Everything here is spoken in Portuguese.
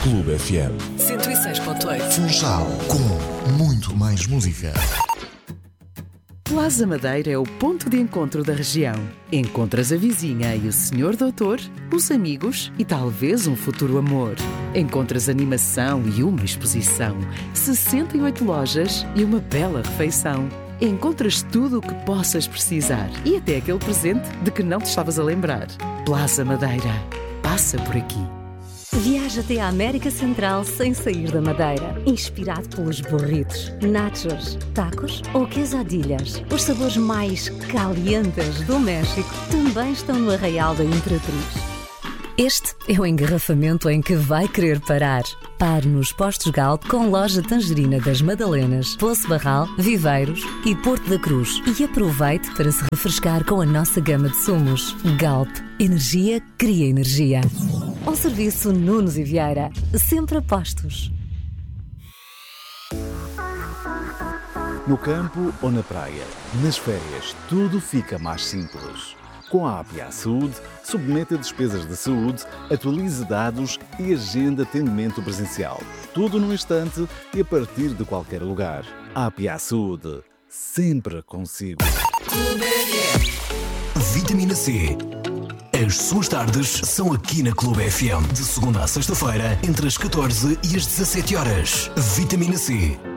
Clube FM 106.8. Funchal, com muito mais música. Plaza Madeira é o ponto de encontro da região. Encontras a vizinha e o senhor doutor, os amigos e talvez um futuro amor. Encontras animação e uma exposição, 68 lojas e uma bela refeição. Encontras tudo o que possas precisar e até aquele presente de que não te estavas a lembrar. Plaza Madeira. Passa por aqui. Viaja até à América Central sem sair da Madeira. Inspirado pelos burritos, nachos, tacos ou quesadillas. Os sabores mais calientes do México também estão no Arraial da Imperatriz. Este é o engarrafamento em que vai querer parar. Pare nos Postos Galp com loja Tangerina das Madalenas, Poço Barral, Viveiros e Porto da Cruz. E aproveite para se refrescar com a nossa gama de sumos. Galp. Energia cria energia. Um serviço Nunes e Vieira. Sempre a postos. No campo ou na praia, nas férias, tudo fica mais simples. Com a APA Saúde, submeta despesas de saúde, atualize dados e agenda atendimento presencial. Tudo num instante e a partir de qualquer lugar. APA Saúde, sempre consigo. Vitamina C. As suas tardes são aqui na Clube FM, de segunda a sexta-feira, entre as 14 e as 17 horas. Vitamina C.